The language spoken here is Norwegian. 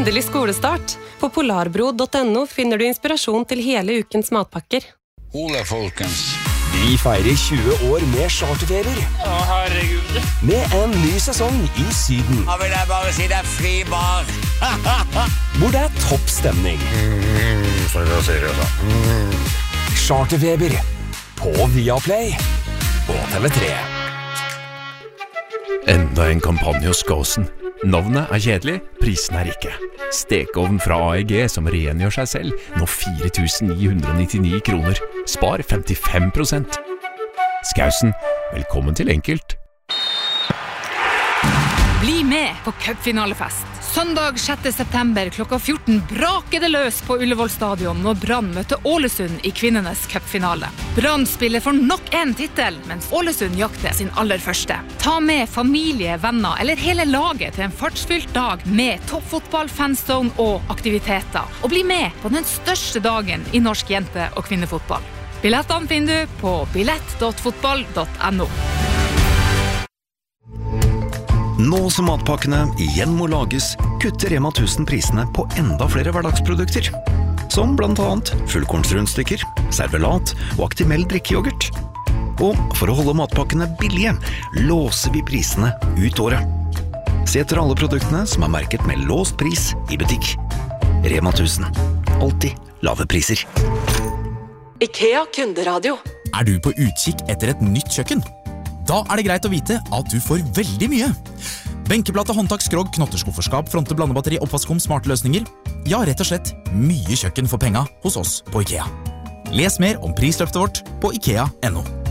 Endelig skolestart. På polarbro.no finner du inspirasjon til hele ukens matpakker. Ole, folkens. Vi feirer 20 år med charterfeber. Å, herregud. Med en ny sesong i Syden. Da vil jeg bare si det fri bar. Hvor det topp stemning. Så er det seriøst. Charterfeber. På Viaplay. Og TV3. Enda en kampanje hos Gåsen. Navnet kjedelig, prisen ikke. Stekeovn fra AEG som rengjør seg selv, nå 4.999 kroner. Spar 55%. Skausen, velkommen til enkelt. Bli med på cupfinalefest. Søndag 6. september klokka 14 braker det løs på Ullevål stadion når Brann møter Ålesund i kvinnenes cupfinale. Brann spiller for nok en titel, mens Ålesund jakter sin aller første. Ta med familie, venner eller hele laget til en fartsfylt dag med toppfotball, fanzone og aktiviteter. Og bli med på den største dagen i norsk jente- og kvinnefotball. Billettene finner du på billett.fotball.no. Nå som matpakkene igjen må lages, kutter Rema 1000 prisene på enda flere hverdagsprodukter. Som blant annet fullkornsrundstykker, servelat og Actimel drikkeyoghurt. Og for å holde matpakkene billige, låser vi prisene ut året. Se etter alle produktene som er merket med låst pris i butikk. Rema 1000. Alltid lave priser. IKEA kunderadio. Er du på utkikk etter et nytt kjøkken? Da er det greit å vite at du får veldig mye. Benkeplate, håndtak, skrog, knotterskufferskap, fronte, blandebatteri, oppvaskkum, smarte løsninger. Ja, rett og slett mye kjøkken for penga hos oss på IKEA. Les mer om prisløftet vårt på IKEA.no.